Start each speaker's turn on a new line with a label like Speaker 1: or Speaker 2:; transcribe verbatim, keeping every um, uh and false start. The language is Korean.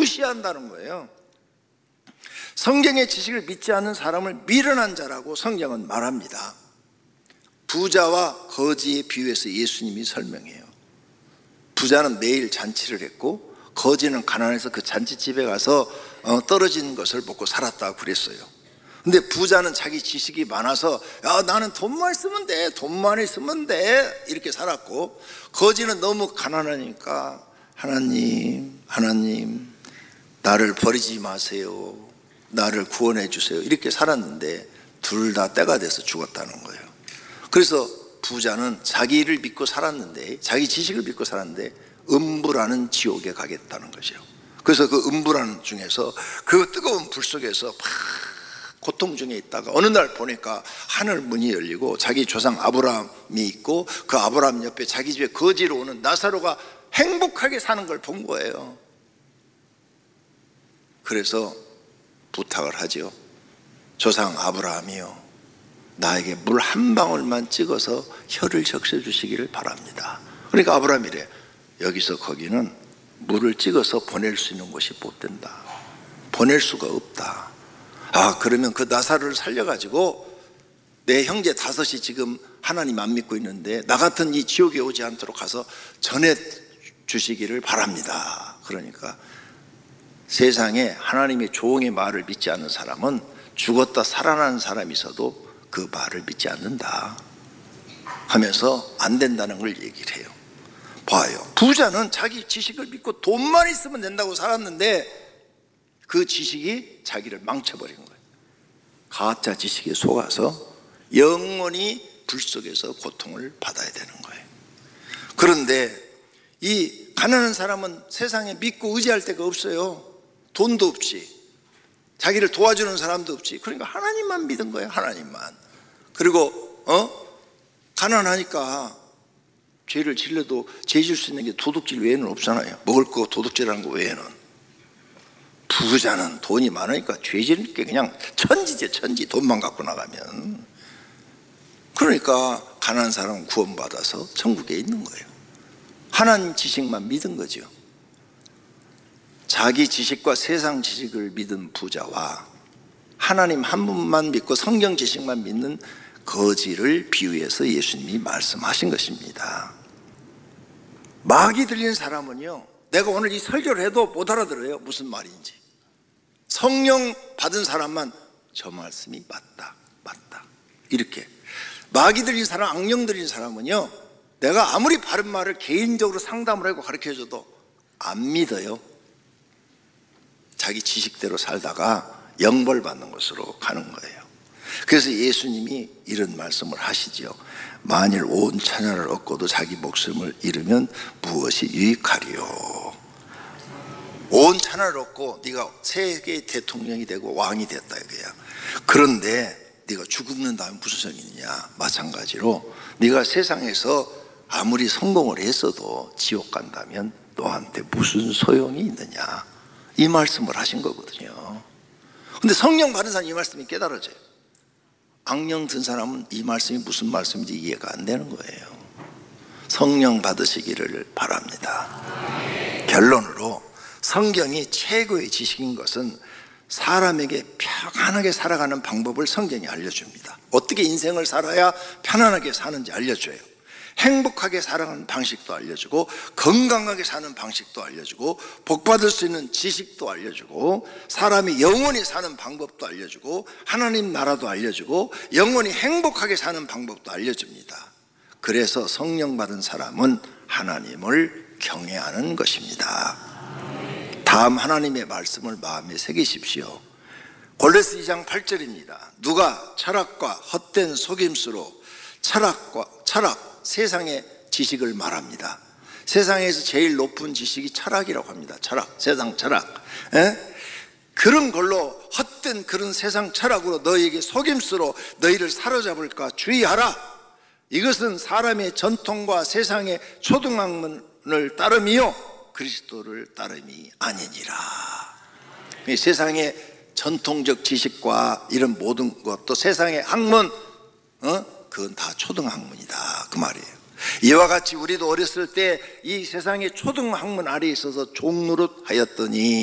Speaker 1: 무시한다는 거예요. 성경의 지식을 믿지 않는 사람을 미련한 자라고 성경은 말합니다. 부자와 거지의 비유에서 예수님이 설명해요. 부자는 매일 잔치를 했고 거지는 가난해서 그 잔치집에 가서 떨어진 것을 먹고 살았다고 그랬어요. 근데 부자는 자기 지식이 많아서 야 나는 돈만 있으면 돼, 돈만 있으면 돼 이렇게 살았고, 거지는 너무 가난하니까 하나님 하나님 나를 버리지 마세요, 나를 구원해 주세요 이렇게 살았는데 둘 다 때가 돼서 죽었다는 거예요. 그래서 부자는 자기를 믿고 살았는데, 자기 지식을 믿고 살았는데 음부라는 지옥에 가겠다는 거죠. 그래서 그 음부라는 중에서 그 뜨거운 불 속에서 막 고통 중에 있다가 어느 날 보니까 하늘 문이 열리고 자기 조상 아브라함이 있고 그 아브라함 옆에 자기 집에 거지로 오는 나사로가 행복하게 사는 걸 본 거예요. 그래서 부탁을 하죠. 조상 아브라함이요, 나에게 물 한 방울만 찍어서 혀를 적셔 주시기를 바랍니다. 그러니까 아브라함이 이래, 여기서 거기는 물을 찍어서 보낼 수 있는 곳이 못 된다, 보낼 수가 없다. 아 그러면 그 나사로를 살려가지고 내 형제 다섯이 지금 하나님 안 믿고 있는데 나 같은 이 지옥에 오지 않도록 가서 전해 주시기를 바랍니다. 그러니까 세상에 하나님의 종의 말을 믿지 않는 사람은 죽었다 살아나는 사람이 있어도 그 말을 믿지 않는다 하면서 안 된다는 걸 얘기를 해요. 봐요, 부자는 자기 지식을 믿고 돈만 있으면 된다고 살았는데 그 지식이 자기를 망쳐버린 거예요. 가짜 지식에 속아서 영원히 불 속에서 고통을 받아야 되는 거예요. 그런데 이 가난한 사람은 세상에 믿고 의지할 데가 없어요. 돈도 없지, 자기를 도와주는 사람도 없지. 그러니까 하나님만 믿은 거예요, 하나님만. 그리고 어 가난하니까 죄를 질러도 죄 질 수 있는 게 도둑질 외에는 없잖아요. 먹을 거 도둑질하는 거 외에는. 부자는 돈이 많으니까 죄 지는 게 그냥 천지지, 천지. 돈만 갖고 나가면. 그러니까 가난한 사람은 구원받아서 천국에 있는 거예요. 하나님 지식만 믿은 거죠. 자기 지식과 세상 지식을 믿은 부자와 하나님 한 분만 믿고 성경 지식만 믿는 거지를 비유해서 예수님이 말씀하신 것입니다. 마귀 들린 사람은요, 내가 오늘 이 설교를 해도 못 알아들어요, 무슨 말인지. 성령 받은 사람만 저 말씀이 맞다 맞다 이렇게. 마귀 들린 사람, 악령 들린 사람은요, 내가 아무리 바른 말을 개인적으로 상담을 하고 가르쳐줘도 안 믿어요. 자기 지식대로 살다가 영벌 받는 것으로 가는 거예요. 그래서 예수님이 이런 말씀을 하시죠. 만일 온 천하를 얻고도 자기 목숨을 잃으면 무엇이 유익하리요. 온 천하를 얻고 네가 세계의 대통령이 되고 왕이 됐다 이거야. 그런데 네가 죽는 다음에 무슨 소용이 있느냐. 마찬가지로 네가 세상에서 아무리 성공을 했어도 지옥 간다면 너한테 무슨 소용이 있느냐, 이 말씀을 하신 거거든요. 근데 성령 받은 사람은 이 말씀이 깨달아져요. 악령 든 사람은 이 말씀이 무슨 말씀인지 이해가 안 되는 거예요. 성령 받으시기를 바랍니다. 결론으로 성경이 최고의 지식인 것은 사람에게 평안하게 살아가는 방법을 성경이 알려줍니다. 어떻게 인생을 살아야 편안하게 사는지 알려줘요. 행복하게 살아가는 방식도 알려주고, 건강하게 사는 방식도 알려주고, 복받을 수 있는 지식도 알려주고, 사람이 영원히 사는 방법도 알려주고, 하나님 나라도 알려주고, 영원히 행복하게 사는 방법도 알려줍니다. 그래서 성령 받은 사람은 하나님을 경외하는 것입니다. 다음 하나님의 말씀을 마음에 새기십시오. 골로새 이 장 팔 절입니다. 누가 철학과 헛된 속임수로 철학과 철학 세상의 지식을 말합니다. 세상에서 제일 높은 지식이 철학이라고 합니다. 철학, 세상 철학. 에? 그런 걸로 헛된 그런 세상 철학으로 너희에게 속임수로 너희를 사로잡을까 주의하라. 이것은 사람의 전통과 세상의 초등학문을 따름이요 그리스도를 따름이 아니니라. 세상의 전통적 지식과 이런 모든 것도 세상의 학문, 어? 그건 다 초등학문이다 그 말이에요. 이와 같이 우리도 어렸을 때 이 세상의 초등학문 아래에 있어서 종노릇 하였더니